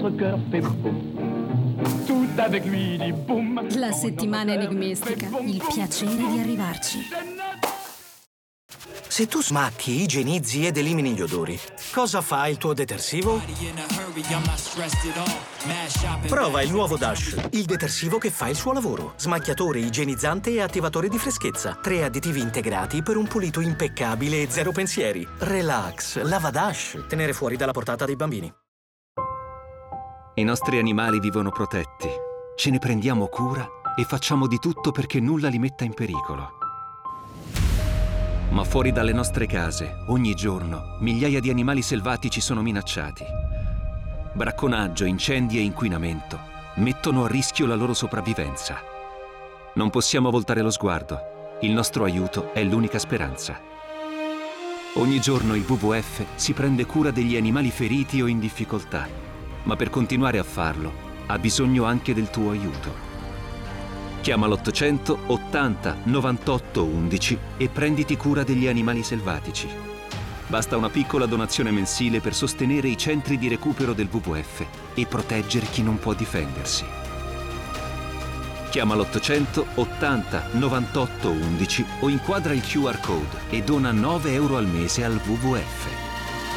notre cœur fait boum. Tout avec lui dit boum. La settimana enigmistica, il piacere di arrivarci. Se tu smacchi, igienizzi ed elimini gli odori, cosa fa il tuo detersivo? Prova il nuovo Dash, il detersivo che fa il suo lavoro. Smacchiatore, igienizzante e attivatore di freschezza. 3 additivi integrati per un pulito impeccabile e zero pensieri. Relax, lava Dash. Tenere fuori dalla portata dei bambini. I nostri animali vivono protetti. Ce ne prendiamo cura e facciamo di tutto perché nulla li metta in pericolo. Ma fuori dalle nostre case, ogni giorno, migliaia di animali selvatici sono minacciati. Bracconaggio, incendi e inquinamento mettono a rischio la loro sopravvivenza. Non possiamo voltare lo sguardo. Il nostro aiuto è l'unica speranza. Ogni giorno il WWF si prende cura degli animali feriti o in difficoltà, ma per continuare a farlo ha bisogno anche del tuo aiuto. Chiama l'800 80 98 11 e prenditi cura degli animali selvatici. Basta una piccola donazione mensile per sostenere i centri di recupero del WWF e proteggere chi non può difendersi. Chiama l'800 80 98 11 o inquadra il QR code e dona 9 euro al mese al WWF.